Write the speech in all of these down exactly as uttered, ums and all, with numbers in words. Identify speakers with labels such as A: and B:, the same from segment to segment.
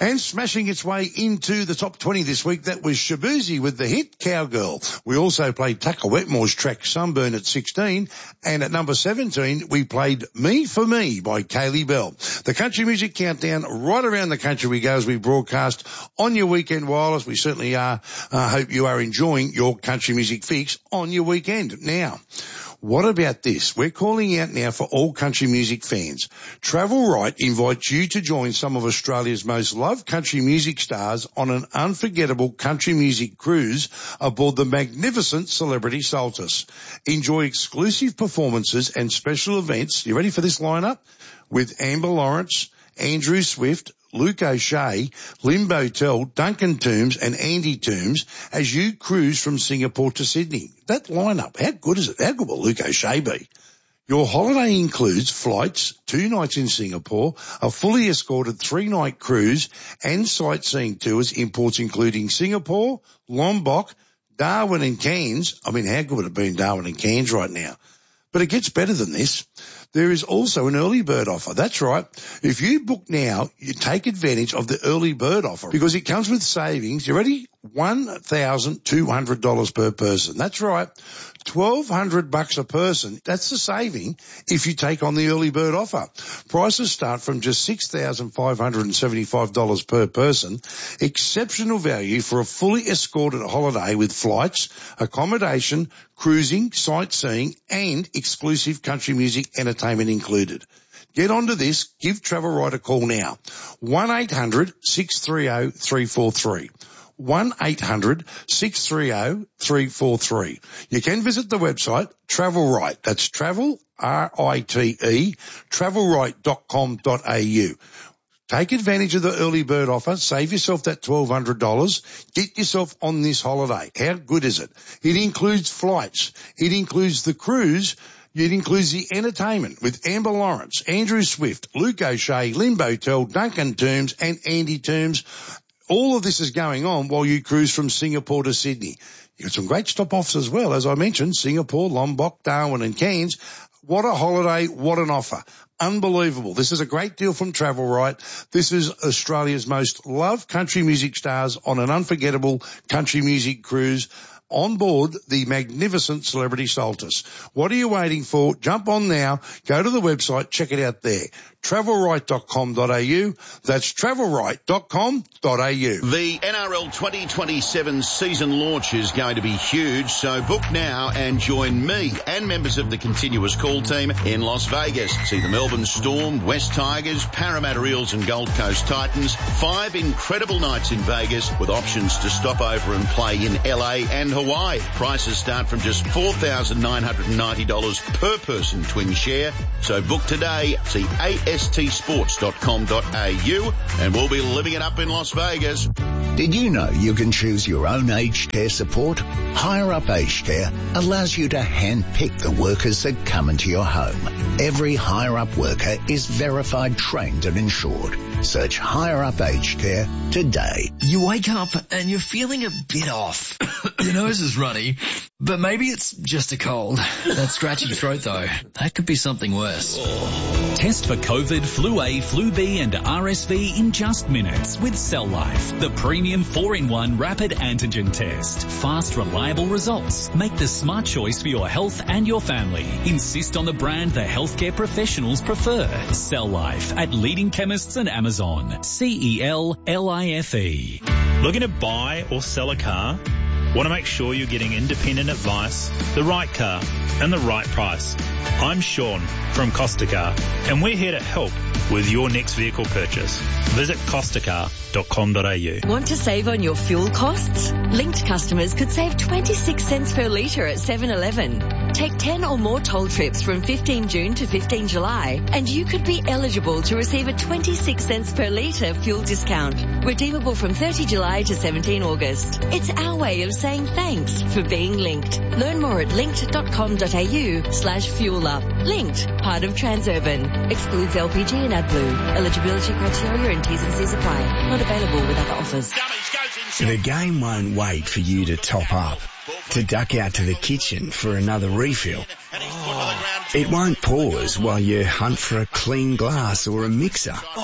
A: And smashing its way into the top twenty this week, that was Shabuzi with the hit Cowgirl. We also played Tucker Wetmore's track Sunburn at sixteen, and at number seventeen we played Me for Me by Kaylee Bell. The Country Music Countdown, right around the country we go as we broadcast on your weekend wireless. We certainly are. I uh, hope you are enjoying your country music fix on your weekend. Now, what about this? We're calling out now for all country music fans. Travel Right invites you to join some of Australia's most loved country music stars on an unforgettable country music cruise aboard the magnificent Celebrity Saltus. Enjoy exclusive performances and special events. You ready for this lineup? With Amber Lawrence, Andrew Swift, Luke O'Shea, Limbo Tell, Duncan Toombs and Andy Toombs as you cruise from Singapore to Sydney. That lineup, how good is it? How good will Luke O'Shea be? Your holiday includes flights, two nights in Singapore, a fully escorted three-night cruise and sightseeing tours in ports including Singapore, Lombok, Darwin and Cairns. I mean, how good would it be in Darwin and Cairns right now? But it gets better than this. There is also an early bird offer. That's right. If you book now, you take advantage of the early bird offer because it comes with savings. You ready? one thousand two hundred dollars per person. That's right. twelve hundred bucks a person. That's the saving if you take on the early bird offer. Prices start from just six thousand five hundred seventy-five dollars per person. Exceptional value for a fully escorted holiday with flights, accommodation, cruising, sightseeing and exclusive country music entertainment included. Get onto this. Give Travel Right a call now. one eight hundred six three zero three four three. one eight hundred six three zero three four three. You can visit the website Travel Right. That's travel, R I T E, travel right dot com dot a u. Take advantage of the early bird offer. Save yourself that twelve hundred dollars. Get yourself on this holiday. How good is it? It includes flights. It includes the cruise. It includes the entertainment with Amber Lawrence, Andrew Swift, Luke O'Shea, Limbo Tell, Duncan Toombs and Andy Toombs. All of this is going on while you cruise from Singapore to Sydney. You've got some great stop-offs as well, as I mentioned, Singapore, Lombok, Darwin and Cairns. What a holiday, what an offer. Unbelievable. This is a great deal from Travel Right. This is Australia's most loved country music stars on an unforgettable country music cruise on board the magnificent Celebrity Saltus. What are you waiting for? Jump on now. Go to the website. Check it out there. travel right dot com dot a u. That's travel right dot com dot a u.
B: The N R L twenty twenty-seven season launch is going to be huge, so book now and join me and members of the Continuous Call team in Las Vegas. See the Melbourne Storm, West Tigers, Parramatta Eels and Gold Coast Titans. Five incredible nights in Vegas with options to stop over and play in L A and Hawaii. Prices start from just four thousand nine hundred ninety dollars per person twin share. So book today. See A S T sports dot com dot a u and we'll be living it up in Las Vegas.
C: Did you know you can choose your own aged care support? Higher Up Aged Care allows you to handpick the workers that come into your home. Every Higher Up worker is verified, trained and insured. Search Higher Up Aged Care today.
D: You wake up and you're feeling a bit off. Your nose is runny, but maybe it's just a cold. That scratchy throat though, that could be something worse.
E: Test for COVID, Flu A, Flu B and R S V in just minutes with Cell Life, the premium four in one rapid antigen test. Fast, reliable results. Make the smart choice for your health and your family. Insist on the brand the healthcare professionals prefer. Cell Life at leading chemists and Amazon. C E L L I F E.
F: Looking to buy or sell a car? Want to make sure you're getting independent advice, the right car, and the right price. I'm Sean from Costa Car, and we're here to help with your next vehicle purchase. Visit costa car dot com dot a u.
G: Want to save on your fuel costs? Linked customers could save twenty-six cents per litre at seven eleven. Take ten or more toll trips from fifteenth June to fifteenth July, and you could be eligible to receive a twenty-six cents per litre fuel discount. Redeemable from thirtieth July to seventeenth August. It's our way of saying thanks for being linked. Learn more at linked dot com dot a u slash fuel up. Linked, part of Transurban. Excludes L P G and AdBlue. Eligibility criteria and T's and C's apply. Not available with other offers.
H: The game won't wait for you to top up, to duck out to the kitchen for another refill. It won't pause while you hunt for a clean glass or a mixer.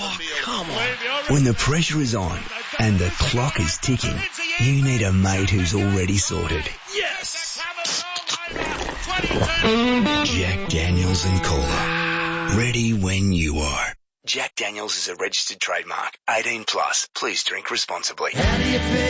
H: Come on. When the pressure is on and the clock is ticking, you need a mate who's already sorted.
F: Yes!
H: Jack Daniels and Cola. Ready when you are. Jack Daniels is a registered trademark. eighteen plus. Please drink responsibly.